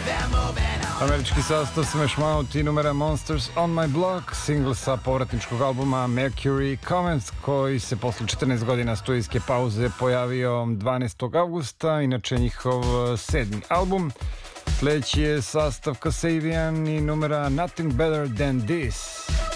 Američki sastav Smash Mouth i numera Monsters on My Block, single sa povratničkog albuma Mercury Comments, koji se posle 14 godina studijske pauze pojavio 12. augusta, inače njihov 7. album. Sljedeći je sastav Kasabian i numera Nothing Better Than This.